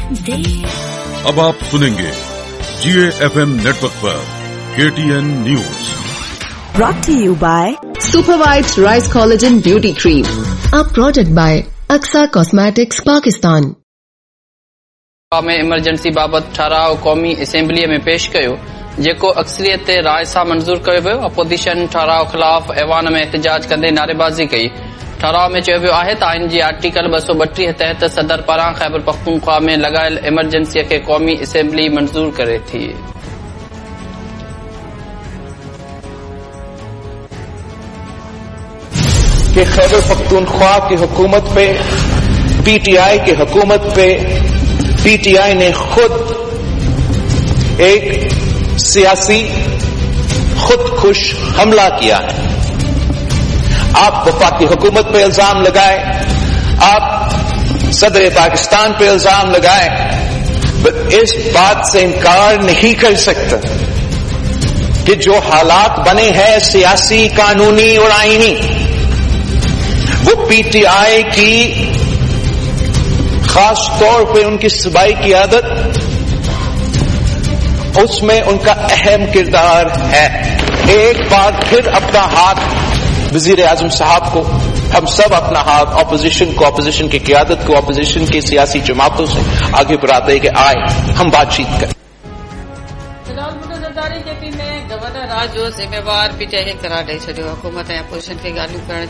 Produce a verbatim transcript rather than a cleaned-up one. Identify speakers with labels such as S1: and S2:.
S1: अब आप सुनेंगे जीए एफएम नेटवर्क पर KTN news.
S2: Brought to you by
S3: Super Whites Rice Collagen Beauty Cream, a product by Aksa Cosmetics, Pakistan.
S4: में emergency बाबति ठराव क़ौमी असेंबलीअ में पेश कयो, जेको अक्सरियत ते राय सां मंज़ूर कयो वियो। अपोज़िशन ठराव ख़िलाफ़ ऐवान में एहतजाज कंदे नारेबाज़ी कई। ठराव में चयो वियो आहे त आइन जी आर्टिकल ॿ सौ ॿटीह तहत सदर पारां ख़ैबर पख्तूनख्वा में लॻायल इमरजेंसीअ खे क़ौमी असेंबली मंज़ूर करे थी।
S5: कि खैबर पख्तूनख्वा की हुकूमत पे, पीटीआई की हुकूमत पे पीटीआई ने खुद एक सियासी खुदकुश हमला किया है। आप वफाकी हुकूमत पे इल्जाम लगाए, आप सदर पाकिस्तान पे इल्जाम लगाए, बट इस बात से इनकार नहीं कर सकते कि जो हालात बने हैं सियासी, कानूनी और आईनी, वो पीटीआई की खास तौर पे उनकी सूबाई क़ियादत, उसमें उनका अहम किरदार है। एक बार फिर अपना हाथ वज़ीर आज़म साहब को, हम सब अपना हाथ ऑपोजिशन को, ऑपोजिशन की क़ियादत को, ऑपोजिशन की सियासी जमातों से आगे बढ़ाते हैं कि आए हम बातचीत करें।
S4: फिलहाल मुंहिंजो ज़रदारी जेपी में गवर्नर राज जो ज़िम्मेवार पीटीआई खे करार ॾेई छॾियो। हुकूमत ऐं अपोज़िशन खे ॻाल्हियूं करण